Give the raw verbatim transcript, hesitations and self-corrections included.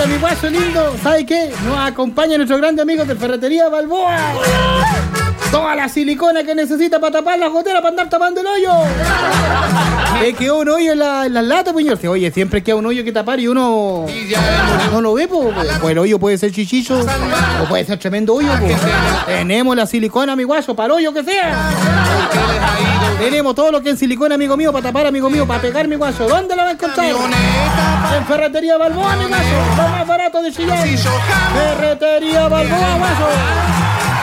mi guaso lindo, ¿sabe qué? Nos acompaña nuestro grande amigo de Ferretería Balboa. Toda la silicona que necesita para tapar las goteras, para andar tapando el hoyo. Le quedó un hoyo en las la latas, señor. Oye, siempre queda un hoyo que tapar y uno no lo ve, pues. Pues el hoyo puede ser chichillo o puede ser tremendo hoyo, pues. Tenemos la silicona, mi guaso, para el hoyo que sea. Tenemos todo lo que es silicona, amigo mío, para tapar, amigo mío, para pegar, mi guaso. ¿Dónde lo va a encontrar? En Ferretería Balboa, mi guaso. Lo más barato de Chillán. Ferretería Balboa, guaso.